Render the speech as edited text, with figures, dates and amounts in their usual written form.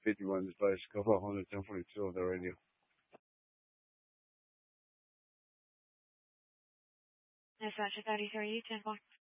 51 device, Cover 142 of the radio. Yes, Roger, 33, 10 1.